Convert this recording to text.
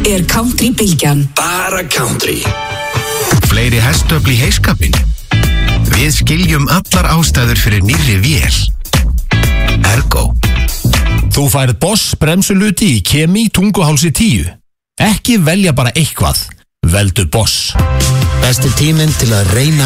Country Bylgjan. Bara country. Fleiri hestöfl í heiskapinn. Við skiljum allar ástæður fyrir nýrri vél. Ergo. Þú færð Boss bremsuluti í Kemi Tunguhálsi 10. Ekki velja bara eitthvað. Veldu Boss. Besti tíminn til að reyna